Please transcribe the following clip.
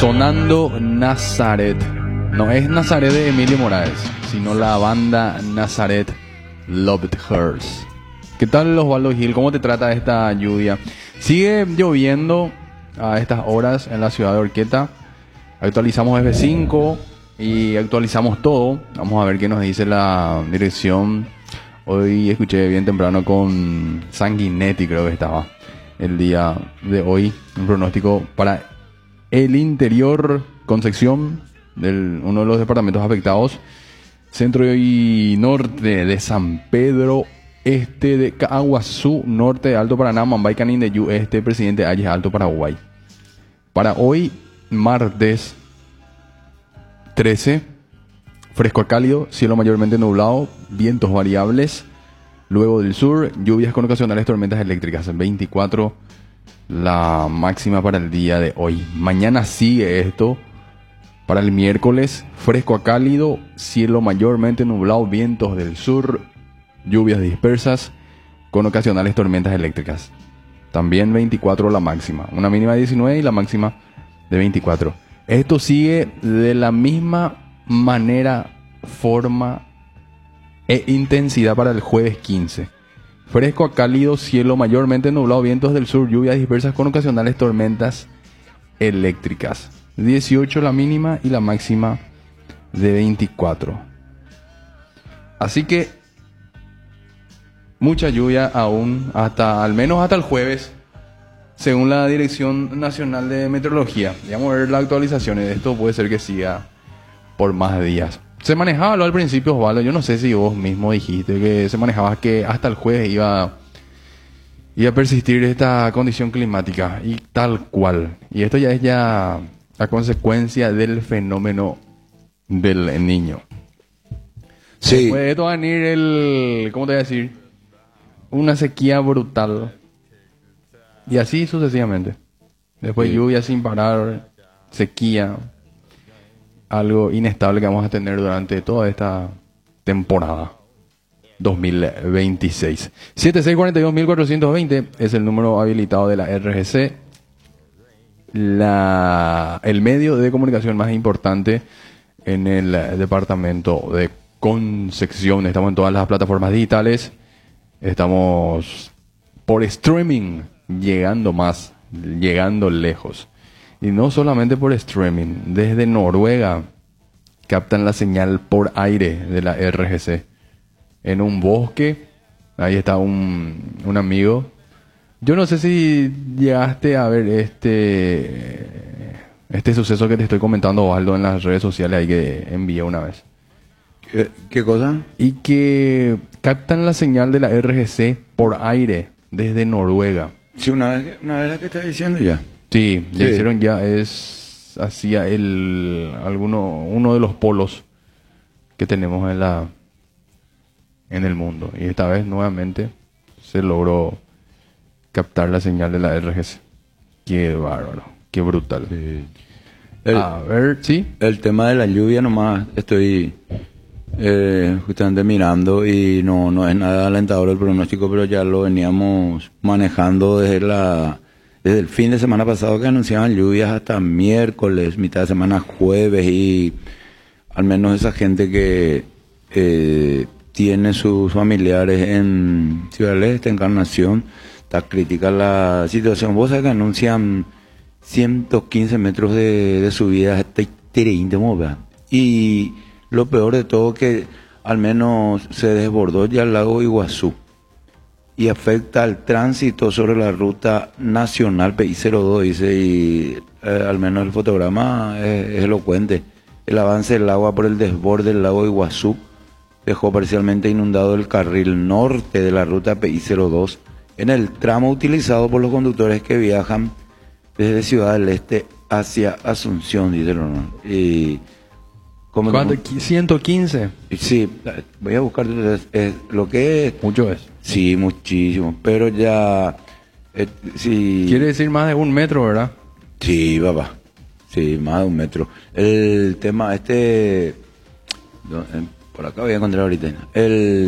Sonando Nazaret. No es Nazaret de Emilio Morales, sino la banda Nazaret Loved Hers. ¿Qué tal, Osvaldo Gil? ¿Cómo te trata esta lluvia? Sigue lloviendo a estas horas en la ciudad de Orqueta. Actualizamos F5 y actualizamos todo. Vamos a ver qué nos dice la dirección. Hoy escuché bien temprano con Sanguinetti, creo que estaba el día de hoy, un pronóstico para el interior, Concepción, uno de los departamentos afectados, centro y norte de San Pedro, este de Caaguazú, norte de Alto Paraná, Mambay, Canindeyú, este, Presidente Ayes, Alto Paraguay. Para hoy, martes 13, fresco a cálido, cielo mayormente nublado, vientos variables. Luego del sur, lluvias con ocasionales tormentas eléctricas. 24 la máxima para el día de hoy. Mañana sigue esto. Para el miércoles, fresco a cálido, cielo mayormente nublado, vientos del sur, lluvias dispersas con ocasionales tormentas eléctricas. También 24 la máxima. Una mínima de 19 y la máxima de 24. Esto sigue de la misma manera, forma e intensidad para el jueves 15. Fresco a cálido, cielo mayormente nublado, vientos del sur, lluvias dispersas con ocasionales tormentas eléctricas. 18 la mínima y la máxima de 24. Así que mucha lluvia aún, al menos hasta el jueves, según la Dirección Nacional de Meteorología. Y vamos a ver las actualizaciones. Esto puede ser que siga por más días. Se manejaba al principio, Osvaldo, yo no sé si vos mismo dijiste que se manejaba que hasta el jueves iba a persistir esta condición climática, y tal cual. Y esto ya es a consecuencia del fenómeno del Niño. Sí. Después de esto va a venir ¿cómo te voy a decir? Una sequía brutal. Y así sucesivamente. Después Sí. lluvia sin parar, sequía, algo inestable que vamos a tener durante toda esta temporada 2026. 7642.420 es el número habilitado de la RGC, el medio de comunicación más importante en el departamento de Concepción. Estamos en todas las plataformas digitales, estamos por streaming, llegando lejos. Y no solamente por streaming, desde Noruega captan la señal por aire de la RGC. En un bosque, ahí está un amigo. Yo no sé si llegaste a ver este suceso que te estoy comentando, Osvaldo, en las redes sociales, ahí que envié una vez. ¿Qué cosa? Y que captan la señal de la RGC por aire desde Noruega. Sí, una vez la que estás diciendo ya. Sí, ya Sí. hicieron es hacia uno de los polos que tenemos en el mundo. Y esta vez nuevamente se logró captar la señal de la RGC. Qué bárbaro, qué brutal. Sí. A ver, sí. El tema de la lluvia nomás estoy justamente mirando y no es nada alentador el pronóstico, pero ya lo veníamos manejando desde el fin de semana pasado, que anunciaban lluvias hasta miércoles, mitad de semana jueves, y al menos esa gente que tiene sus familiares en Ciudad del Este, Encarnación, está crítica la situación. Vos sabés que anuncian 115 metros de subida hasta íntimo, ¿verdad? Y lo peor de todo que al menos se desbordó ya el lago Iguazú y afecta al tránsito sobre la ruta nacional PI02, dice, y al menos el fotograma es elocuente. El avance del agua por el desborde del lago Iguazú dejó parcialmente inundado el carril norte de la ruta PI02 en el tramo utilizado por los conductores que viajan desde Ciudad del Este hacia Asunción, dice Ronald. Y como ¿Cuánto? 115. sí, voy a buscar lo que es. Mucho es. Sí, muchísimo, pero ya sí. Quiere decir más de 1 metro, ¿verdad? Sí, papá. Sí, más de 1 metro. El tema por acá voy a encontrar ahorita.